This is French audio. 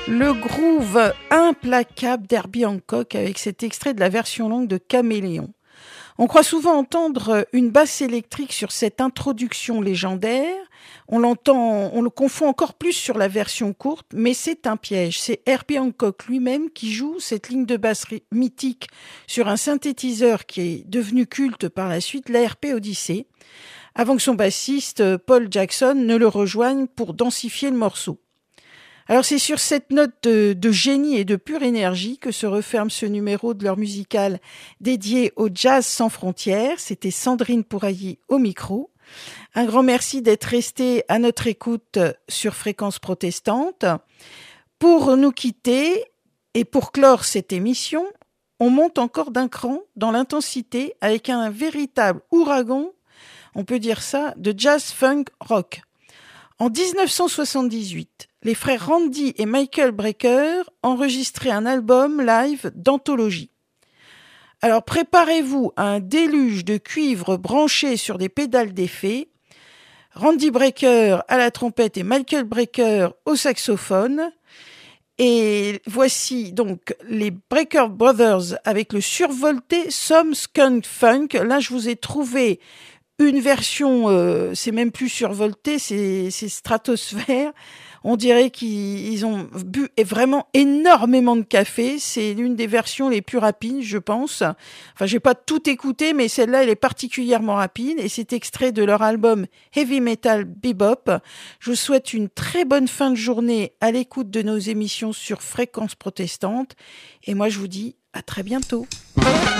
Le groove implacable d'Herbie Hancock avec cet extrait de la version longue de Caméléon. On croit souvent entendre une basse électrique sur cette introduction légendaire. On le confond encore plus sur la version courte, mais c'est un piège. C'est Herbie Hancock lui-même qui joue cette ligne de basse mythique sur un synthétiseur qui est devenu culte par la suite, l'ARP Odyssey, avant que son bassiste Paul Jackson ne le rejoigne pour densifier le morceau. Alors c'est sur cette note de génie et de pure énergie que se referme ce numéro de l'heure musicale dédié au jazz sans frontières. C'était Sandrine Pourailly au micro. Un grand merci d'être resté à notre écoute sur Fréquence Protestante. Pour nous quitter et pour clore cette émission, on monte encore d'un cran dans l'intensité avec un véritable ouragan, on peut dire ça, de jazz funk rock. En 1978, les frères Randy et Michael Brecker enregistraient un album live d'anthologie. Alors préparez-vous à un déluge de cuivre branché sur des pédales d'effet, Randy Brecker à la trompette et Michael Brecker au saxophone. Et voici donc les Brecker Brothers avec le survolté Some Skunk Funk. Là, je vous ai trouvé une version, c'est même plus survolté, c'est stratosphère. On dirait qu'ils ont bu vraiment énormément de café. C'est l'une des versions les plus rapides, je pense. Enfin, j'ai pas tout écouté, mais celle-là, elle est particulièrement rapide. Et c'est extrait de leur album Heavy Metal Bebop. Je vous souhaite une très bonne fin de journée à l'écoute de nos émissions sur Fréquence Protestante. Et moi, je vous dis à très bientôt.